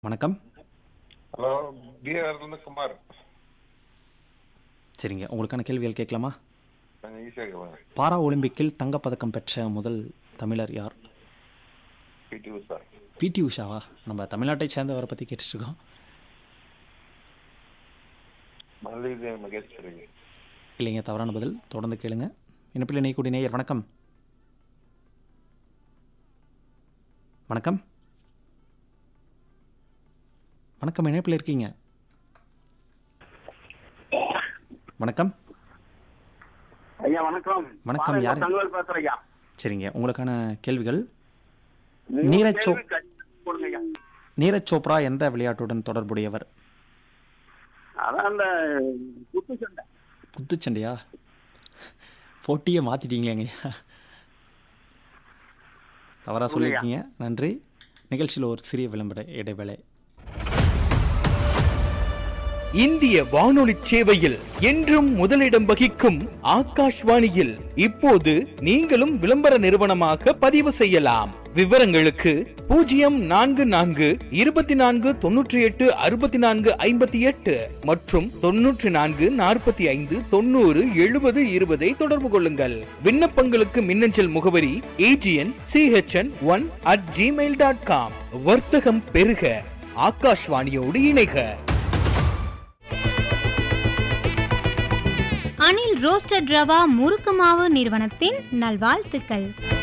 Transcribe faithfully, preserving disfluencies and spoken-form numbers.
வணக்கம். ஹலோ, பிஆர்லேருந்து குமார். சரிங்க, உங்களுக்கான கேள்விகள் கேட்கலாமா? கொஞ்சம் ஈஸியாக கேட்பாங்க. பாரா ஒலிம்பிக்கில் தங்கப்பதக்கம் பெற்ற முதல் தமிழர் யார்? பிடி உஷா. பிடி உஷாவா? நம்ம தமிழ்நாட்டை சேர்ந்தவரை பற்றி கேட்டுட்ருக்கோம். மல்லிகை மகேஸ்வரி. இல்லைங்க, தவறான பதில். தொடர்ந்து கேளுங்க. இணைப்பில் இணையக்கூடிய நேயர் வணக்கம். வணக்கம் வணக்கம் இணைப்பில் இருக்கீங்க. வணக்கம். ஐயா வணக்கம். வணக்கம், யார்? தங்கவேல் பேசுறேன் ஐயா. சரிங்க, உங்களுக்கான கேள்விகள். மூணு நீரஜ் சோ- கேள்வி கண்டிப்பா போடுங்க ஐயா. நீரஜ் சோப்ரா எந்த விளையாட்டுடன் தொடர்புடையவர்? அதான் அந்த குத்து சண்டை. குத்துச்சண்டையா? போட்டியை மாற்றிட்டீங்களேங்க. தவறாக சொல்லியிருக்கீங்க. நன்றி. நிகழ்ச்சியில் ஒரு சிறிய விளம்பர இடைவேளை. இந்திய வானொலி சேவையில் என்றும் முதலிடம் வகிக்கும் ஆகாஷ்வாணியில் இப்போது நீங்களும் விளம்பர நிறுவனமாக பதிவு செய்யலாம். விவரங்களுக்கு பூஜ்ஜியம் நான்கு நான்கு இருபத்தி நான்கு தொன்னூற்றி எட்டு அறுபத்தி நான்கு ஐம்பத்தி எட்டு மற்றும் தொன்னூற்றி நான்கு நாற்பத்தி ஐந்து தொண்ணூறு எழுபது இருபதை தொடர்பு கொள்ளுங்கள். விண்ணப்பங்களுக்கு மின்னஞ்சல் முகவரி AGN CHN one at Gmail dot com. வர்த்தகம் பெருக, ஆகாஷ்வாணியோடு இணைக. அனில் ரோஸ்டட் ரவா முறுக்கு மாவு நிறுவனத்தின் நல்வாழ்த்துக்கள்.